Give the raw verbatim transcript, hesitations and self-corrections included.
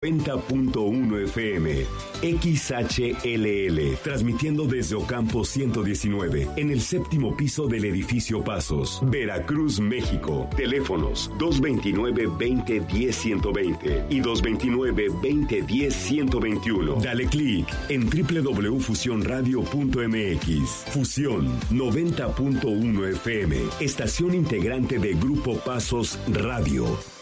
noventa punto uno F M, X H L L, transmitiendo desde Ocampo ciento diecinueve, en el séptimo piso del edificio Pasos, Veracruz, México. Teléfonos dos veintinueve, veinte, diez, ciento veinte y dos veintinueve, veinte, diez, ciento veintiuno. Dale clic en doble u doble u doble u punto fusión radio punto m x. Fusión noventa punto uno F M, estación integrante de Grupo Pasos Radio.